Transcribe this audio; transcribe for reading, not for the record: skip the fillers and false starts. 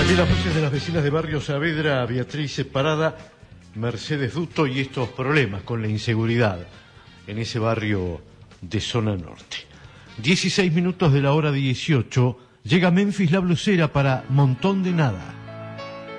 Allí las voces de las vecinas de Barrio Saavedra, Beatriz Parada, Mercedes Duto y estos problemas con la inseguridad en ese barrio de zona norte. 16 minutos de la hora 18, llega Memphis La Blusera para Montón de Nada.